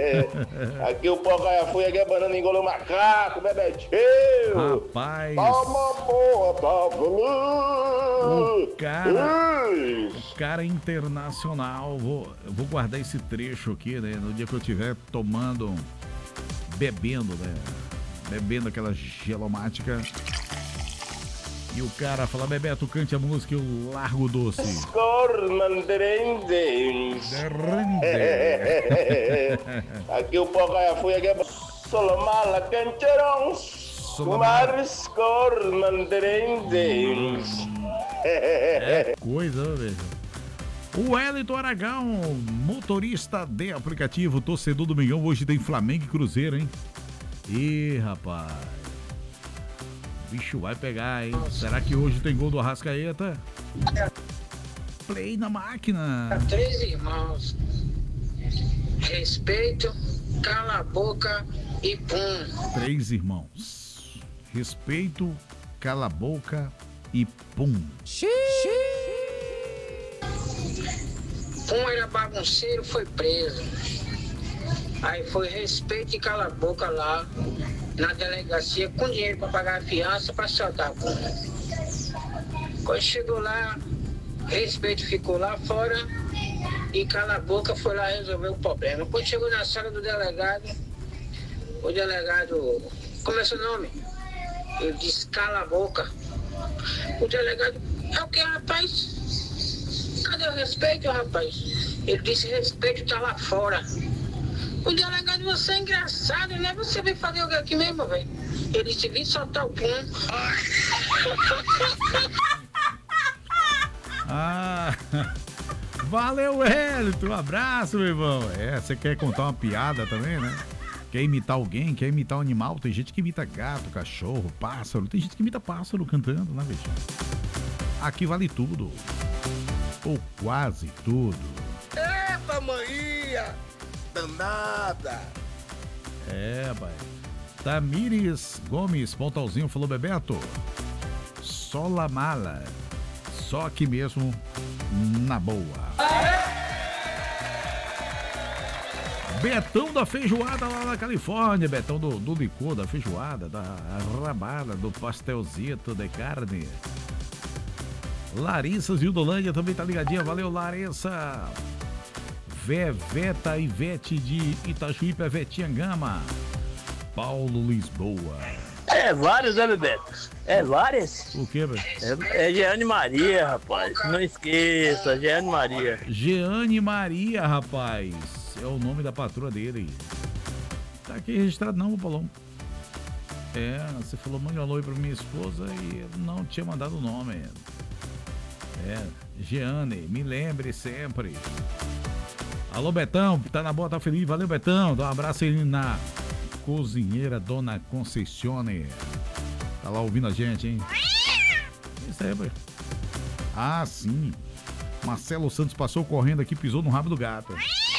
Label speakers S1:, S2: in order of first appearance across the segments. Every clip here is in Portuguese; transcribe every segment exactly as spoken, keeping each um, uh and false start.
S1: Aqui o Pocaia foi, aqui é banana, engolou macaco, Bebetinho.
S2: Rapaz.
S1: Toma boa, tá
S2: O cara,
S1: feliz.
S2: o cara internacional. Vou, eu vou guardar esse trecho aqui, né? No dia que eu estiver tomando, bebendo, né? Bebendo aquela gelomática. E o cara fala, Bebeto, cante a música e eu largo o doce.
S1: Aqui o Pocaia foi, aqui é Solomala Cancherão. Maris Cormanderendes.
S2: É coisa, velho. O Wellington Aragão, motorista de aplicativo, torcedor do Mengão, hoje tem Flamengo e Cruzeiro, hein? Ih, rapaz. O bicho vai pegar, hein? Será que hoje tem gol do Arrascaeta? Play na máquina.
S3: Três irmãos. Respeito, cala a boca e pum.
S2: Três irmãos. Respeito, cala a boca e pum.
S3: Um era bagunceiro, foi preso. Aí foi respeito e cala a boca lá na delegacia com dinheiro para pagar a fiança para soltar a pum. Quando chegou lá, respeito ficou lá fora e cala a boca foi lá resolver o problema. Quando chegou na sala do delegado, o delegado, como é seu nome? Ele disse, cala a boca. O delegado, é o que, rapaz? Cadê o respeito, rapaz? Ele disse, respeito tá lá fora. O delegado, você é engraçado, né? Você veio fazer o que aqui mesmo, velho? Ele disse, vim soltar o pum.
S2: Ah, valeu, Wellington. Um abraço, meu irmão. É, você quer contar uma piada também, né? Quer imitar alguém, quer imitar um animal. Tem gente que imita gato, cachorro, pássaro. Tem gente que imita pássaro cantando, né, bicho? Aqui vale tudo. Ou quase tudo.
S1: Epa, maninha! Danada!
S2: É, pai. Tamires Gomes, Pontalzinho, falou, Bebeto. Sola mala. Só aqui mesmo, na boa. Betão da feijoada lá na Califórnia. Betão do, do licor, da feijoada, da rabada, do pastelzito de carne. Larissa Zildolândia também tá ligadinha. Valeu, Larissa. Veveta Ivete de Itajuípe, Vetinha Gama. Paulo Lisboa.
S4: É vários, né, Bebeto? É várias?
S2: O que, velho?
S4: É, é Jeane Maria, rapaz. Não esqueça, Jeane Maria.
S2: Jeane Maria, rapaz. É o nome da patroa dele. Tá aqui registrado não, Paulão. É, você falou, mande um alô aí pra minha esposa e eu não tinha mandado o nome. É, Jeane, me lembre sempre. Alô, Betão, tá na boa, tá feliz? Valeu, Betão. Dá um abraço aí na cozinheira Dona Conceizione. Tá lá ouvindo a gente, hein? Isso aí, pai. Ah, sim. Marcelo Santos passou correndo aqui, pisou no rabo do gato.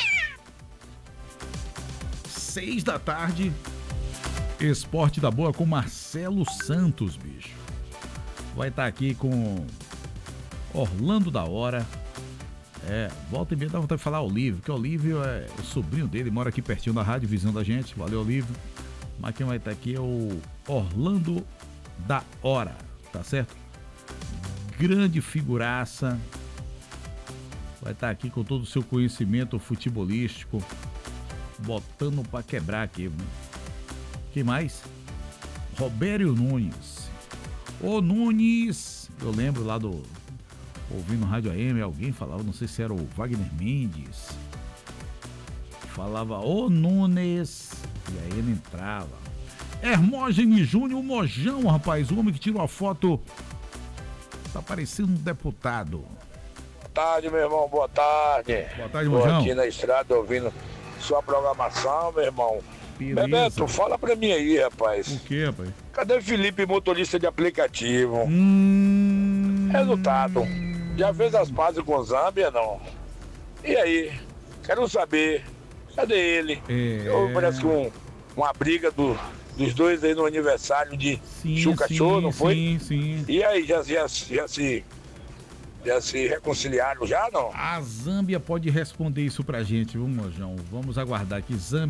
S2: Seis da tarde. Esporte da Boa com Marcelo Santos, bicho. Vai estar aqui com Orlando da Hora. É, volta e meia dá vontade de falar Olívio, porque o Olívio é o sobrinho dele, mora aqui pertinho da rádio, vizinho da gente. Valeu, Olívio. Mas quem vai estar aqui é o Orlando da Hora, tá certo? Grande figuraça. Vai estar aqui com todo o seu conhecimento futebolístico, botando pra quebrar aqui. Quem mais? Robério Nunes. Ô Nunes, eu lembro lá do... ouvindo Rádio A M, alguém falava, não sei se era o Wagner Mendes, falava, ô Nunes, e aí ele entrava. Hermógenes Júnior, o Mojão, rapaz, o homem que tirou a foto, tá parecendo um deputado.
S5: Boa tarde, meu irmão, boa tarde.
S2: Boa tarde,
S5: Tô
S2: Mojão.
S5: aqui na estrada ouvindo sua programação, meu irmão.
S2: Beleza.
S5: Bebeto, fala pra mim aí, rapaz.
S2: O que, rapaz?
S5: Cadê Felipe, motorista de aplicativo?
S2: Hum...
S5: Resultado. Já fez as pazes com o Zâmbia, não? E aí? Quero saber. Cadê ele?
S2: É...
S5: Eu, parece que um, uma briga do, dos dois aí no aniversário de Chuca Show, não foi?
S2: Sim, sim.
S5: E aí, já, já, já se... Já se reconciliaram já, não?
S2: A Zâmbia pode responder isso pra gente, viu, Mojão? Vamos aguardar aqui. Zâmbia